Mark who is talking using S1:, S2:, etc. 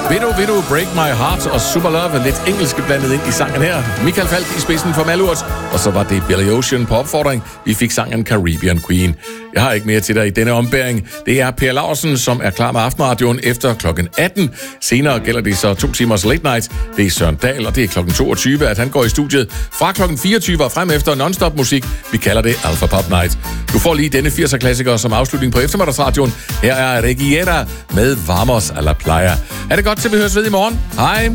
S1: Vil du break my heart og Super Love, lidt engelsk blandet ind i sangen her. Michael Falk i spidsen for Malurt, og så var det Billy Ocean på opfordring. Vi fik sangen Caribbean Queen. Jeg har ikke mere til dig i denne ombæring. Det er Per Laursen, som er klar med aftenradioen efter klokken 18. Senere gælder det så 2 timers late night. Det er Søren Dahl, og det er klokken 22, at han går i studiet. Fra klokken 24 og frem efter non-stop musik. Vi kalder det Alpha Pop Night. Du får lige denne 80'er-klassiker som afslutning på eftermiddagsradioen. Her er Regiera med Vamos a la Playa. Er det godt til, vi høres ved i morgen? Hej!